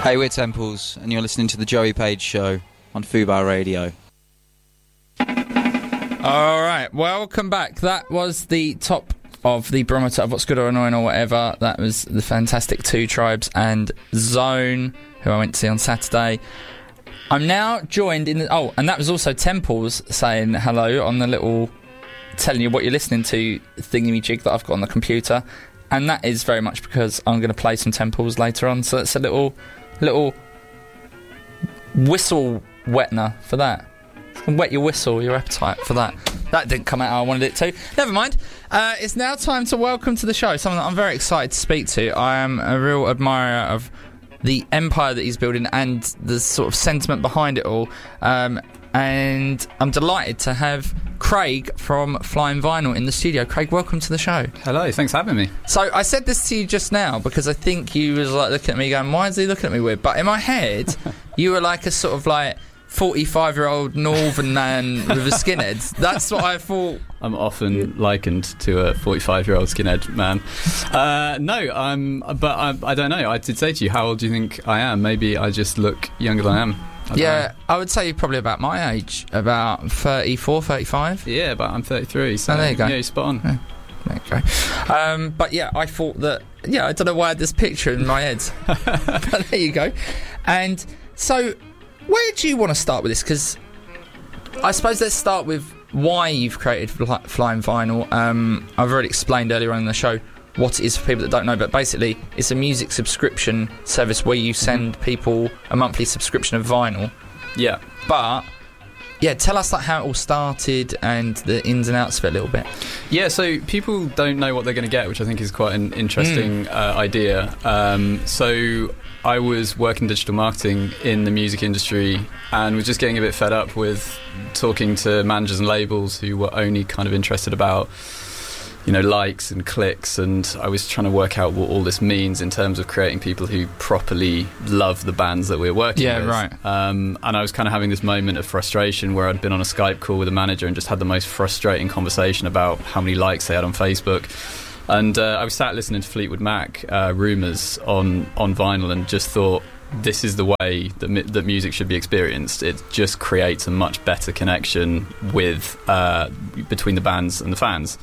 Hey, we're Temples, and you're listening to the Joey Page Show on Fubar Radio. All right, welcome back. That was the top of the barometer of what's good or annoying or whatever. That was the fantastic Two Tribes and Zone, who I went to see on Saturday. I'm now joined in the... Oh, and that was also Temples saying hello on the little... telling you what you're listening to thingy-jig that I've got on the computer. And that is very much because I'm going to play some Temples later on. So it's a little whistle wetner for that. Wet your whistle, your appetite for that. That didn't come out how I wanted it to. Never mind. It's now time to welcome to the show someone that I'm very excited to speak to. I am a real admirer of the empire that he's building and the sort of sentiment behind it all. And I'm delighted to have Craig from Flying Vinyl in the studio. Craig, welcome to the show. Hello, thanks for having me. So I said this to you just now because I think you was like looking at me going, why is he looking at me weird? But in my head, you were like a sort of like 45-year-old northern man with a skinhead. That's what I thought. I'm often likened to a 45-year-old skinhead man. I don't know. I did say to you, how old do you think I am? Maybe I just look younger than I am. I would say you're probably about my age, about 34, 35. Yeah, but I'm 33, so there you go. Yeah, you're spot on. Yeah. There you go. But yeah, I thought that, I don't know why I had this picture in my head. But there you go. And so, where do you want to start with this? Because I suppose let's start with why you've created Flying Vinyl. I've already explained earlier on in the show what it is for people that don't know, but basically it's a music subscription service where you send people a monthly subscription of vinyl. Yeah. But tell us like how it all started and the ins and outs of it a little bit. Yeah, so people don't know what they're going to get, which I think is quite an interesting idea. So I was working digital marketing in the music industry and was just getting a bit fed up with talking to managers and labels who were only kind of interested about likes and clicks, and I was trying to work out what all this means in terms of creating people who properly love the bands that we're working with. Yeah, right. And I was kind of having this moment of frustration where I'd been on a Skype call with a manager and just had the most frustrating conversation about how many likes they had on Facebook. And I was sat listening to Fleetwood Mac, Rumours, on vinyl, and just thought, this is the way that music should be experienced. It just creates a much better connection with between the bands and the fans.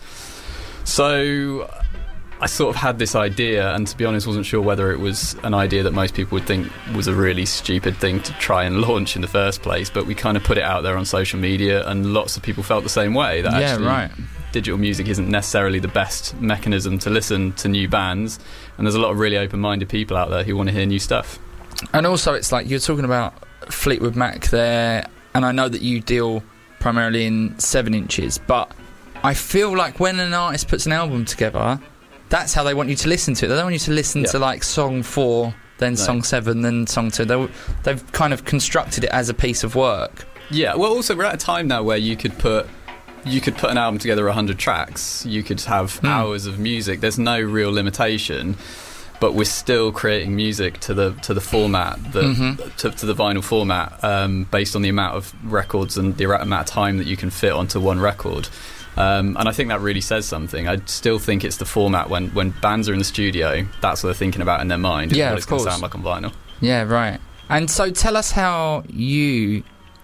So I sort of had this idea, and to be honest wasn't sure whether it was an idea that most people would think was a really stupid thing to try and launch in the first place, but we kind of put it out there on social media and lots of people felt the same way, that actually digital music isn't necessarily the best mechanism to listen to new bands, and there's a lot of really open-minded people out there who want to hear new stuff. And also it's like you're talking about Fleetwood Mac there, and I know that you deal primarily in 7 inches, but I feel like when an artist puts an album together, that's how they want you to listen to it. They don't want you to listen to like song 4, then song 7, then song 2. They've kind of constructed it as a piece of work. Yeah, well also we're at a time now where you could put an album together 100 tracks, you could have hours of music, there's no real limitation, but we're still creating music to the format, to the vinyl format, based on the amount of records and the amount of time that you can fit onto one record. And I think that really says something. I still think it's the format when bands are in the studio, that's what they're thinking about in their mind. Yeah, what it's going to sound like on vinyl. Yeah, right. And so tell us how you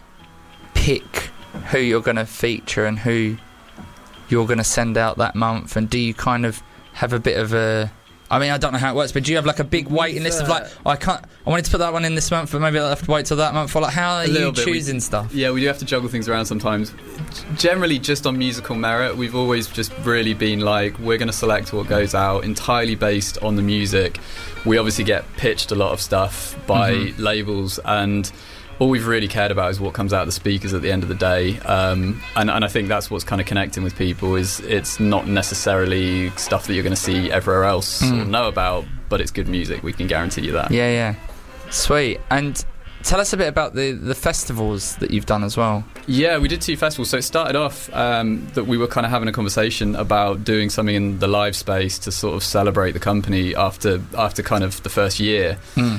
pick who you're going to feature and who you're going to send out that month, and do you kind of have a bit of a... I mean, I don't know how it works, but do you have like a big waiting list of like, I wanted to put that one in this month, but maybe I'll have to wait till that month? Or like, how are you choosing stuff? Yeah, we do have to juggle things around sometimes. Generally, just on musical merit, we've always just really been like, we're going to select what goes out entirely based on the music. We obviously get pitched a lot of stuff by labels, and all we've really cared about is what comes out of the speakers at the end of the day, and I think that's what's kind of connecting with people, is it's not necessarily stuff that you're going to see everywhere else or know about, but it's good music, we can guarantee you that. Yeah, sweet. And tell us a bit about the festivals that you've done as well. Yeah, we did 2 festivals. So it started off that we were kind of having a conversation about doing something in the live space to sort of celebrate the company after kind of the first year,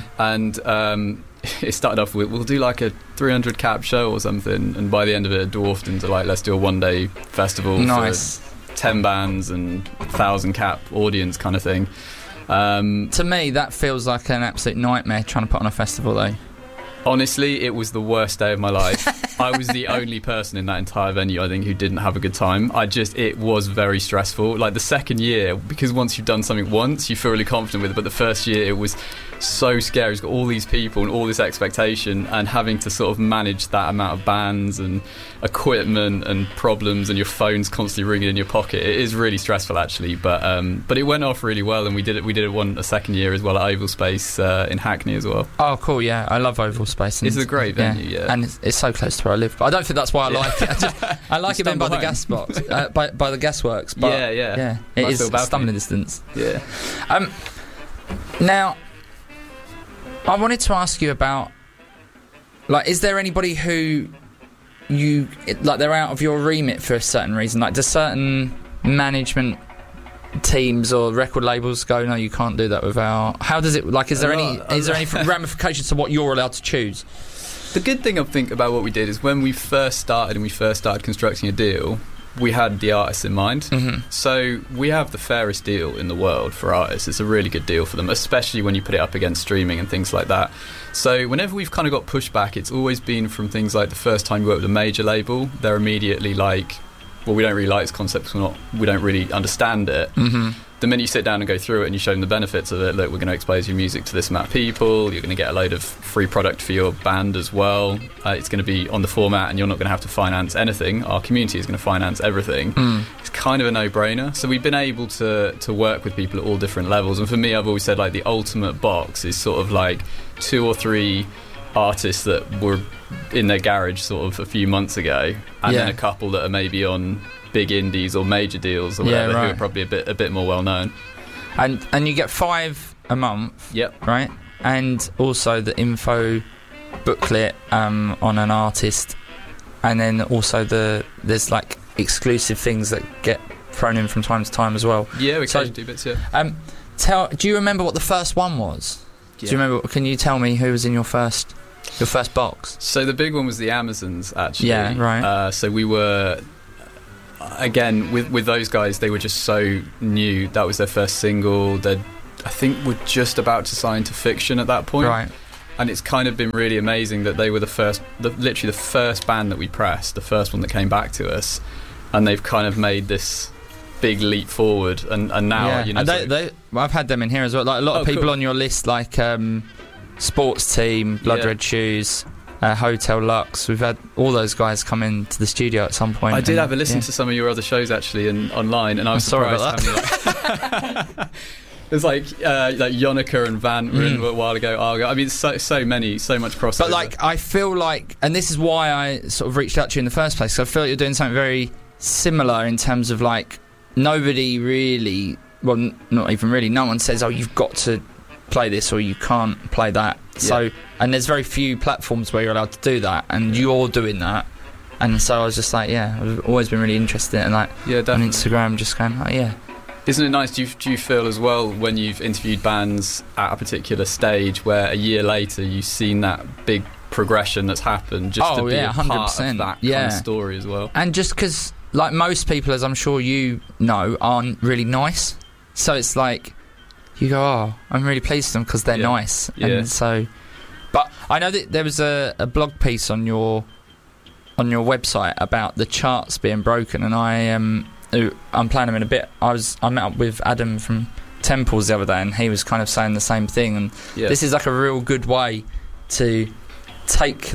and it started off with, we'll do like a 300 cap show or something, and by the end of it dwarfed into like, let's do a 1-day festival for 10 bands and 1,000 cap audience kind of thing. To me, that feels like an absolute nightmare trying to put on a festival, though. Honestly, it was the worst day of my life. I was the only person in that entire venue, I think, who didn't have a good time. It was very stressful. Like the second year, because once you've done something once, you feel really confident with it. But the first year, it was so scary. It's got all these people and all this expectation, and having to sort of manage that amount of bands and equipment and problems, and your phone's constantly ringing in your pocket. It is really stressful, actually. But it went off really well, and we did it a second year as well at Oval Space in Hackney as well. Oh, cool! Yeah, I love Oval Space. It's a great venue, yeah. And it's so close to where I live. But I don't think that's why I like it. I like it being by the gas box, by the gasworks. But yeah. It is stumbling distance. Yeah. Now, I wanted to ask you about, like, is there anybody who they're out of your remit for a certain reason? Like, do certain management teams or record labels go, no, you can't do that without? How does it, like, is there any ramifications to what you're allowed to choose? The good thing I think about what we did is when we first started constructing a deal, we had the artists in mind. Mm-hmm. So we have the fairest deal in the world for artists. It's a really good deal for them, especially when you put it up against streaming and things like that. So whenever we've kind of got pushback, it's always been from things like the first time you work with a major label, they're immediately like, well, we don't really like this concept because we don't really understand it. Mm-hmm. The minute you sit down and go through it and you show them the benefits of it, look, we're going to expose your music to this amount of people, you're going to get a load of free product for your band as well, it's going to be on the format and you're not going to have to finance anything, our community is going to finance everything. It's kind of a no-brainer. So we've been able to work with people at all different levels, and for me, I've always said, like, the ultimate box is sort of like 2 or 3 artists that were in their garage sort of a few months ago, and then a couple that are maybe on big indies or major deals or whatever, who are probably a bit more well known. And you get 5 a month. Yep. Right? And also the info booklet on an artist, and then also there's like exclusive things that get thrown in from time to time as well. Yeah, we occasionally do bits. Do you remember what the first one was? Yeah. Do you remember? Can you tell me who was in your first box? So the big one was the Amazons, actually. Yeah, right. So we were, again, with those guys, they were just so new. That was their first single. I think we're just about to sign to Fiction at that point. Right. And it's kind of been really amazing that they were literally the first band that we pressed, the first one that came back to us, and they've kind of made this big leap forward, and now you know. And I've had them in here as well. Like a lot of people on your list, like Sports Team, Blood Red Shoes, Hotel Lux. We've had all those guys come into the studio at some point. I did have a listen to some of your other shows actually online, and I was sorry surprised about that. There's like Yonica and Van were in a while ago. Argo. I mean, so much crossover. But like, I feel like, and this is why I sort of reached out to you in the first place, because I feel like you're doing something very similar in terms of like, nobody really, well, not even really, no one says, oh, you've got to play this or you can't play that. So, and there's very few platforms where you're allowed to do that, and you're doing that. And so I was just like, I've always been really interested in it, and like on Instagram, just going, Isn't it nice? Do you feel as well when you've interviewed bands at a particular stage where a year later you've seen that big progression that's happened, just to be a part 100%. of that kind of story as well? And just because, like, most people, as I'm sure you know, aren't really nice, so it's like you go, oh, I'm really pleased with them because they're nice. And so, but I know that there was a blog piece on your website about the charts being broken, and I'm playing them in a bit. I met up with Adam from Temples the other day, and he was kind of saying the same thing, and this is like a real good way to take,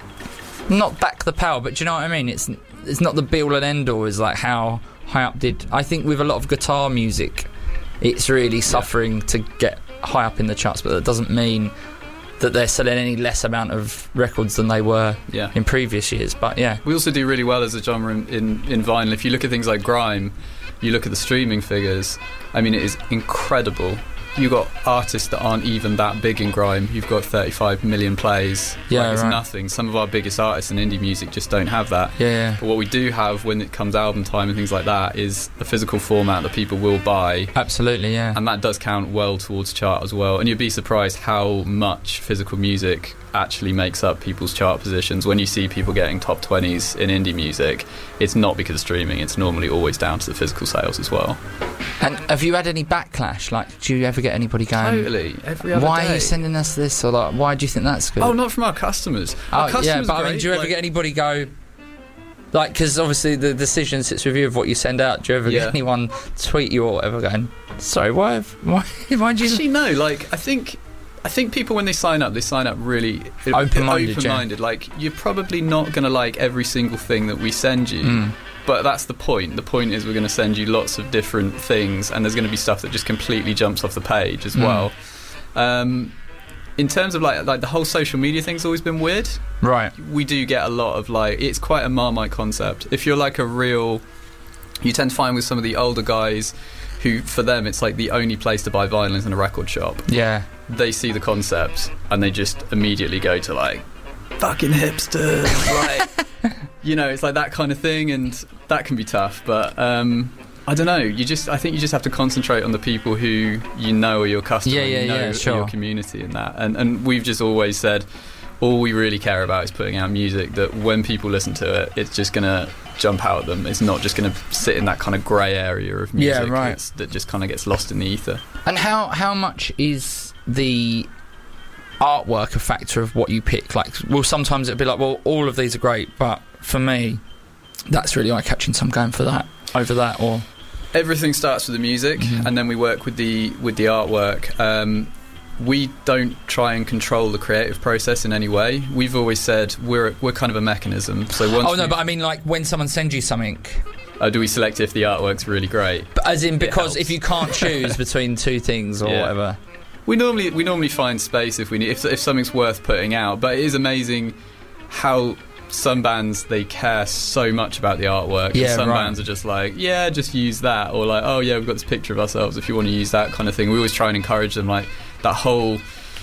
not back the power, but do you know what I mean? It's not the be all and end all, is like how high up did, I think with a lot of guitar music, it's really suffering to get high up in the charts, but that doesn't mean that they're selling any less amount of records than they were in previous years. But we also do really well as a genre in vinyl. If you look at things like grime, you look at the streaming figures, I mean, it is incredible. You've got artists that aren't even that big in grime. You've got 35 million plays. It's nothing. Some of our biggest artists in indie music just don't have that. But what we do have when it comes album time and things like that is a physical format that people will buy. Absolutely, and that does count well towards chart as well. And you'd be surprised how much physical music actually makes up people's chart positions. When you see people getting top 20s in indie music, it's not because of streaming, it's normally always down to the physical sales as well. And have you had any backlash? Like, do you ever get get anybody going? Totally, every other why day. are you sending us this? Or like, why do you think that's good? Oh, not from our customers. Our customers yeah, but are I mean, great, do you ever like- get anybody go? Like, because obviously the decision sits with you of what you send out. Do you ever get anyone tweet you or whatever going, sorry, why do you... Actually, no. Like, I think people, when they sign up really Open-minded. Like, you're probably not going to like every single thing that we send you. But that's the point. The point is we're going to send you lots of different things, and there's going to be stuff that just completely jumps off the page as well. In terms of like the whole social media thing's always been weird. Right. We do get a lot of like, it's quite a Marmite concept. If you're like you tend to find with some of the older guys who, for them, it's like the only place to buy vinyl is in a record shop. Yeah. They see the concept and they just immediately go to like, fucking hipsters, like, you know, it's like that kind of thing, and that can be tough. But I don't know. I think you just have to concentrate on the people who you know are your customer, your community, and that. And we've just always said, all we really care about is putting out music that when people listen to it, it's just gonna jump out at them. It's not just gonna sit in that kind of grey area of music that just kind of gets lost in the ether. And how much is the artwork a factor of what you pick? Like, well, sometimes it'd be like, well, all of these are great, but for me, that's really eye-catching, so I'm going for that over that. Or everything starts with the music, and then we work with the artwork. We don't try and control the creative process in any way. We've always said we're kind of a mechanism. So once but I mean, like, when someone sends you something, do we select if the artwork's really great? But as in, because if you can't choose between two things or whatever, we normally find space if we need, if something's worth putting out. But it is amazing how some bands, they care so much about the artwork, and some bands are just like, yeah, just use that, or like, oh yeah, we've got this picture of ourselves if you want to use that kind of thing. We always try and encourage them, like that whole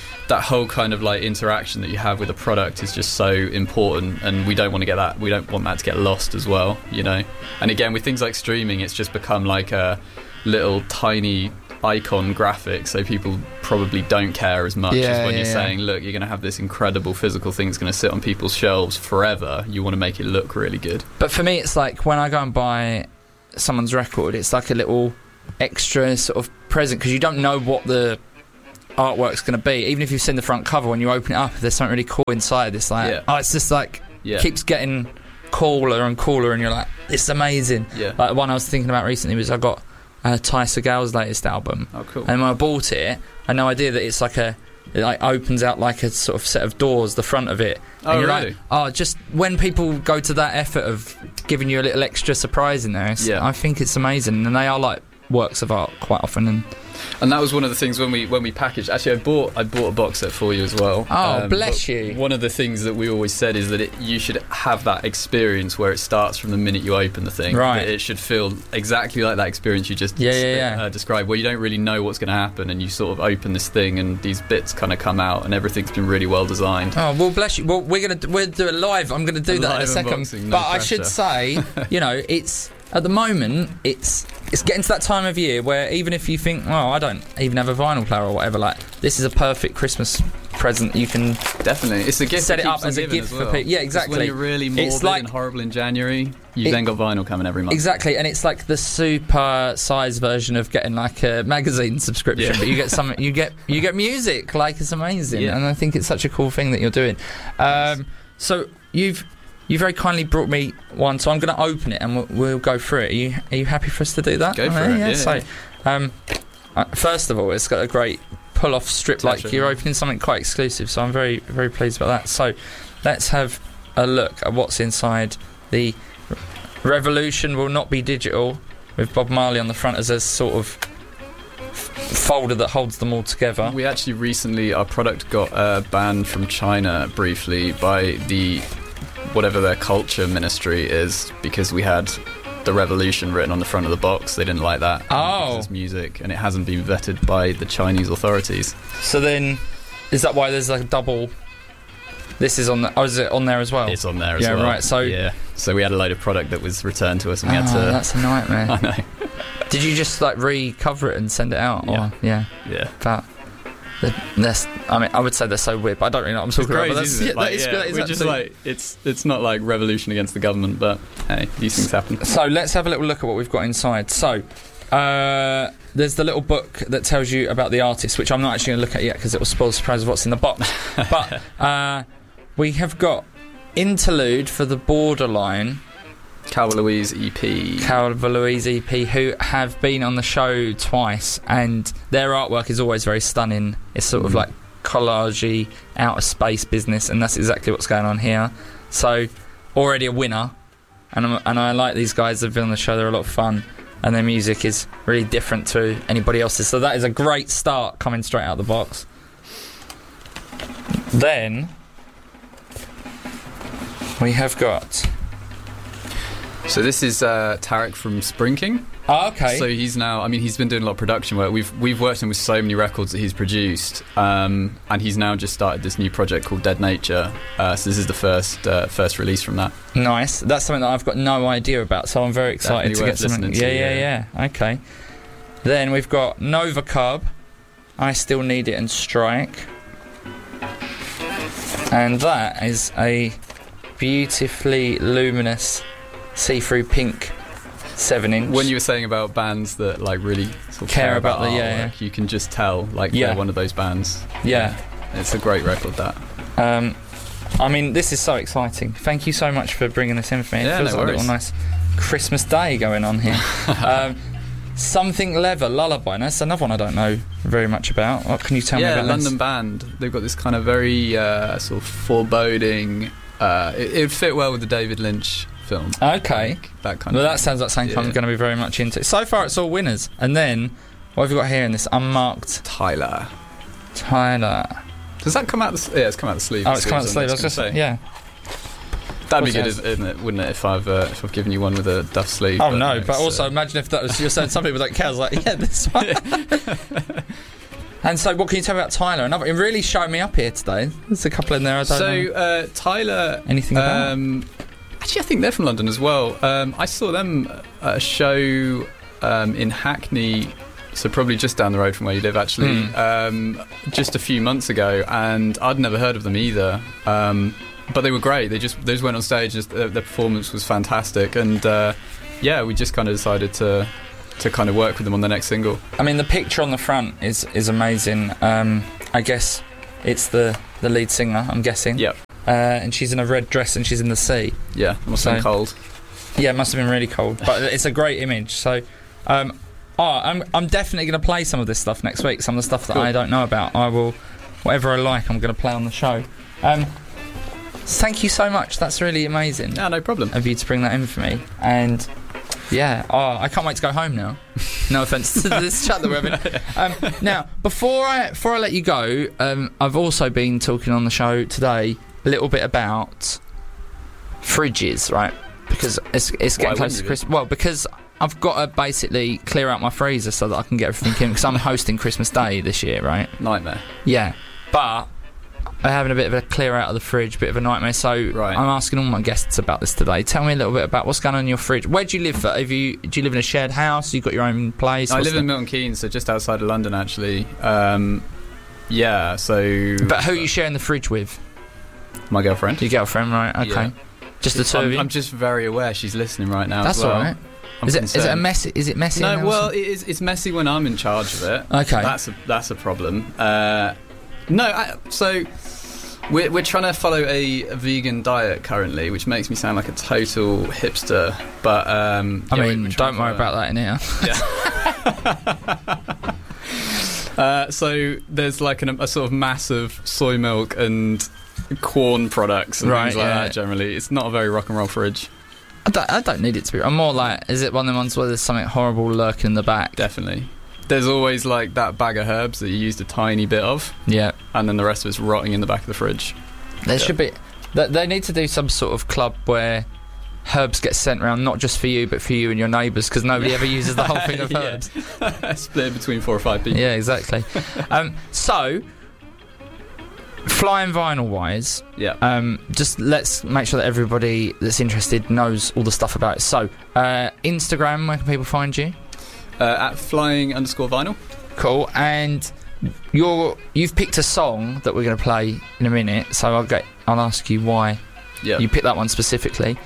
kind of like interaction that you have with a product is just so important, and we don't want that to get lost as well, you know. And again, with things like streaming, it's just become like a little tiny icon graphic, so people probably don't care as much as when you're saying, look, you're going to have this incredible physical thing that's going to sit on people's shelves forever. You want to make it look really good. But for me, it's like when I go and buy someone's record, it's like a little extra sort of present, because you don't know what the artwork's going to be. Even if you've seen the front cover, when you open it up, if there's something really cool inside, it's like, it's just like keeps getting cooler and cooler, and you're like, this is amazing. Like the one I was thinking about recently was I got Ty Segall's latest album. Oh, cool. And when I bought it, I had no idea that it's like it like opens out like a sort of set of doors, the front of it. And you're really? like, just when people go to that effort of giving you a little extra surprise in there, I think it's amazing. And they are like works of art quite often. And that was one of the things when we packaged. Actually, I bought a box set for you as well. Oh, bless you. One of the things that we always said is that you should have that experience where it starts from the minute you open the thing. Right. It should feel exactly like that experience you just described, where you don't really know what's going to happen, and you sort of open this thing and these bits kind of come out, and everything's been really well designed. Oh, well, bless you. Well, we'll do it live. I'm going to do that in a second. No but pressure. I should say, you know, it's... At the moment, it's getting to that time of year where even if you think, oh, I don't even have a vinyl player or whatever, like, this is a perfect Christmas present. You can definitely, it's a gift. Set it up as a gift for people. Yeah, exactly. When you're really morbid and horrible in January, you've then got vinyl coming every month. Exactly, and it's like the super size version of getting like a magazine subscription, but you get something. You get music. Like, it's amazing, and I think it's such a cool thing that you're doing. So you very kindly brought me one, so I'm going to open it and we'll go through it. Are you happy for us to do that? Go for it. Yeah. So, first of all, it's got a great pull-off strip. Like, you're opening something quite exclusive, so I'm very, very pleased about that. So, let's have a look at what's inside. The Revolution Will Not Be Digital, with Bob Marley on the front as a sort of folder that holds them all together. We actually recently, our product got banned from China briefly by the whatever their culture ministry is, because we had the Revolution written on the front of the box. They didn't like that. Oh. It's music, and it hasn't been vetted by the Chinese authorities. So then, is that why there's like a double... This is on the... Oh, is it on there as well? It's on there as well. Yeah, right, so... Yeah, so we had a load of product that was returned to us, and we had to... that's a nightmare. I know. Did you just like recover it and send it out? Yeah. Yeah. But... I mean, I would say they're so weird, but I don't really know what I'm talking about. We're just like, it's not like revolution against the government, but hey, these things happen. So let's have a little look at what we've got inside. So there's the little book that tells you about the artist, which I'm not actually going to look at yet because it will spoil the surprise of what's in the box. But we have got Interlude for the Borderline. Calva Louise EP. Calva Louise EP, who have been on the show twice, and their artwork is always very stunning. It's sort of like collagey, outer space business, and that's exactly what's going on here. So, already a winner, and I like these guys that have been on the show. They're a lot of fun, and their music is really different to anybody else's. So that is a great start coming straight out of the box. Then we have got. So this is Tarek from Spring King. Oh, okay. So he's now, I mean, he's been doing a lot of production work. We've worked with him with so many records that he's produced, and he's now just started this new project called Dead Nature. So this is the first release from that. Nice. That's something that I've got no idea about, so I'm very excited to get something. Yeah. Okay. Then we've got Nova Cub, I Still Need It, and Strike. And that is a beautifully luminous see-through pink 7-inch. When you were saying about bands that like really sort of care about the artwork, you can just tell like they're one of those bands. Yeah. It's a great record, that. I mean, this is so exciting. Thank you so much for bringing this in for me. It feels like a little nice Christmas day going on here. Something Leather, Lullaby. That's another one I don't know very much about. What can you tell me about London this? band. They've got this kind of very sort of foreboding. It would fit well with the David Lynch film. Okay. That kind of. That sounds like something I'm going to be very much into. So far, it's all winners. And then, what have you got here in this unmarked? Tyler. Does that come out the... Yeah, it's come out the sleeve. Oh, it's come out the sleeve. I was just saying. Yeah. That'd be good, isn't it? Wouldn't it? If I've given you one with a duff sleeve. Oh no! But also imagine if that was you're saying some people don't care. I was like, yeah, this one. And so, what can you tell me about Tyler? It really showed me up here today. There's a couple in there. I don't know. So Tyler. Anything about? Actually, I think they're from London as well. I saw them at a show in Hackney. So probably just down the road from where you live, actually. Just a few months ago, and I'd never heard of them either. But they were great. They just went on stage. Their performance was fantastic, and we just kind of decided to kind of work with them on the next single. I mean, the picture on the front is amazing. I guess it's the lead singer, I'm guessing. Yep. And she's in a red dress and she's in the sea. Yeah, it must have been cold. Yeah, it must have been really cold. But it's a great image. So, I'm definitely going to play some of this stuff next week. Some of the stuff that I don't know about. I will, whatever I like, I'm going to play on the show. Thank you so much. That's really amazing. Yeah, no problem. Of you to bring that in for me. And I can't wait to go home now. No offence to this chat that we're having. Now, before I let you go, I've also been talking on the show today a little bit about fridges, right? Because it's getting close to Christmas. Well, because I've got to basically clear out my freezer so that I can get everything in. Because I'm hosting Christmas Day this year, right? Nightmare. Yeah, but I'm having a bit of a clear out of the fridge, bit of a nightmare. So I'm asking all my guests about this today. Tell me a little bit about what's going on in your fridge. Where do you live? Do you live in a shared house? You got your own place? I live in Milton Keynes, so just outside of London, actually. Yeah. So. But who are you sharing the fridge with? My girlfriend. Your girlfriend, right? Okay. Yeah. Just the two of you. I'm just very aware she's listening right now. That's as well. All right. Is it a messy? Is it messy? No. Well, it's messy when I'm in charge of it. Okay. That's a problem. So. We're trying to follow a vegan diet currently, which makes me sound like a total hipster. But I mean, don't worry about that in here. Yeah. So there's like a sort of massive soy milk and corn products and things like that. Generally, it's not a very rock and roll fridge. I don't need it to be. I'm more like, is it one of the ones where there's something horrible lurking in the back? Definitely. There's always like that bag of herbs that you used a tiny bit of. Yeah. And then the rest of it's rotting in the back of the fridge. There should be. They need to do some sort of club where herbs get sent around, not just for you, but for you and your neighbours, because nobody ever uses the whole thing of herbs. Split between 4 or 5 people. Yeah, exactly. So, Flying Vinyl wise, just let's make sure that everybody that's interested knows all the stuff about it. So, Instagram, where can people find you? At flying_vinyl. Cool. And you've picked a song that we're going to play in a minute, so I'll ask you why you picked that one specifically.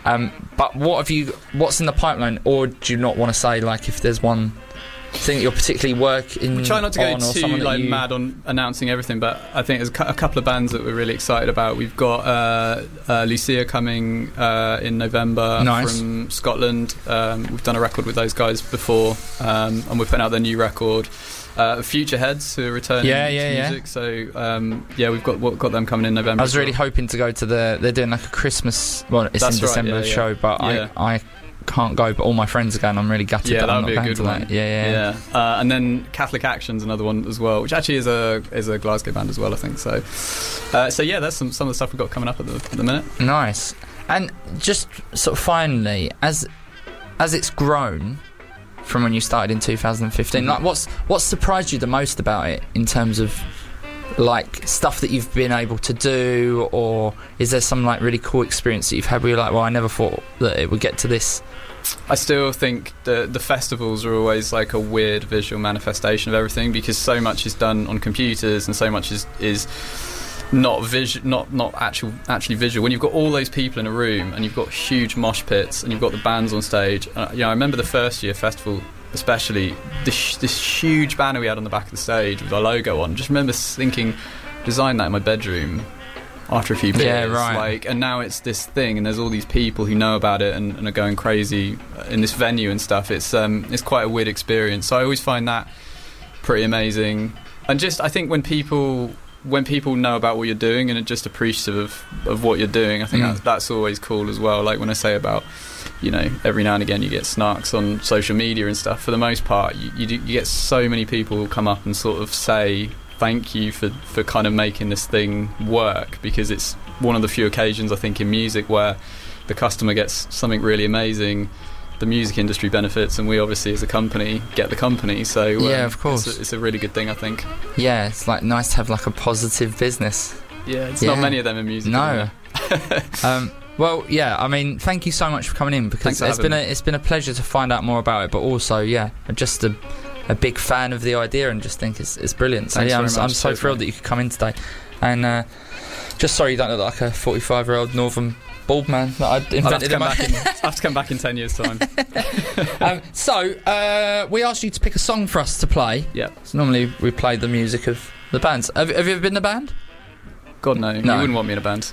But what's in the pipeline, or do you not want to say, like, if there's one thing that you're particularly working on? We try not to go too like mad on announcing everything, but I think there's a couple of bands that we're really excited about. We've got Lucia coming in November. Nice. From Scotland. We've done a record with those guys before, and we're putting out their new record. Future Heads, who are returning to music. So we've got them coming in November. I was really hoping to go to they're doing like a Christmas, well, it's in December show, but I can't go, but all my friends are going. I'm really gutted that I'm not going to that. Yeah. And then Catholic Action's another one as well, which actually is a Glasgow band as well, I think. So that's some of the stuff we've got coming up at the minute. Nice. And just sort of finally, as it's grown from when you started in 2015, like what's surprised you the most about it in terms of like stuff that you've been able to do, or is there some like really cool experience that you've had where you're like, well, I never thought that it would get to this? I still think the festivals are always like a weird visual manifestation of everything, because so much is done on computers and so much is not actually visual. When you've got all those people in a room and you've got huge mosh pits and you've got the bands on stage, I remember the first year festival, especially this huge banner we had on the back of the stage with our logo on. Just remember thinking, design that in my bedroom after a few beers. Yeah, right. Like, and now it's this thing, and there's all these people who know about it and are going crazy in this venue and stuff. It's quite a weird experience. So I always find that pretty amazing. And just, I think when people know about what you're doing and are just appreciative of what you're doing, I think that's always cool as well. Like when I say about, every now and again you get snarks on social media and stuff, for the most part you get so many people who come up and sort of say thank you for kind of making this thing work, because it's one of the few occasions I think in music where the customer gets something really amazing, the music industry benefits, and we obviously as a company get the company. So yeah, of course, it's a really good thing, I think. Yeah, it's like nice to have like a positive business. Yeah, it's not many of them in music. No. Well, yeah, I mean, thank you so much for coming in, because it's been a pleasure to find out more about it, but also, just a big fan of the idea and just think it's brilliant. So I'm so thrilled that you could come in today. And just sorry you don't look like a 45-year-old northern bald man that I invented. I'll have to come back in 10 years' time. So we asked you to pick a song for us to play. Yeah. So normally we play the music of the bands. Have you ever been in a band? God, no. You wouldn't want me in a band.